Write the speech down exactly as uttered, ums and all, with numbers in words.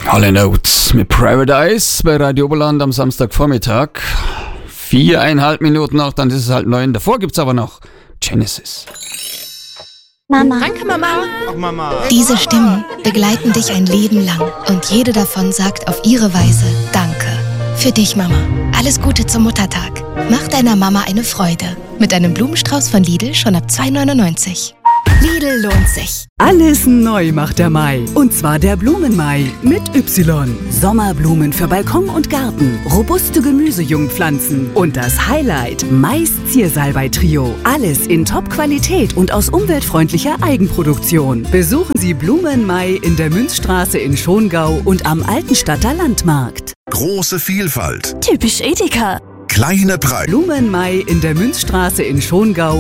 Hall and Oates mit Paradise bei Radio Oberland am Samstagvormittag. Viereinhalb Minuten noch, dann ist es halb neun. Davor gibt's aber noch Genesis. Mama. Danke, Mama. Ach, Mama. Diese Stimmen begleiten dich ein Leben lang und jede davon sagt auf ihre Weise Danke. Für dich, Mama. Alles Gute zum Muttertag. Mach deiner Mama eine Freude. Mit einem Blumenstrauß von Lidl schon ab zwei neunundneunzig. Lidl lohnt sich. Alles neu macht der Mai. Und zwar der Blumenmai mit Y. Sommerblumen für Balkon und Garten, robuste Gemüsejungpflanzen und das Highlight, Mais Ziersalbei-Trio. Alles in Top-Qualität und aus umweltfreundlicher Eigenproduktion. Besuchen Sie Blumenmai in der Münzstraße in Schongau und am Altenstadter Landmarkt. Große Vielfalt. Typisch Edeka. Kleine Preise. Blumenmai in der Münzstraße in Schongau